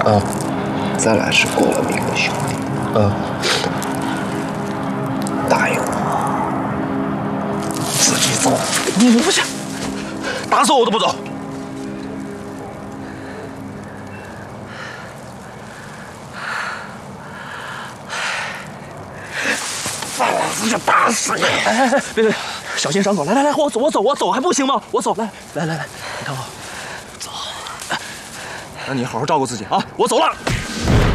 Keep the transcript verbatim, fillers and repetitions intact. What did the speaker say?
啊， 咱俩是过了命的兄弟。 嗯， 答应我，自己走。 你不行，打死我都不走。 我就打死你！ 哎哎哎，别别，小心伤口！来来来，我走我走我走还不行吗？我走，来来来来，你看我走。那你好好照顾自己啊！我走了。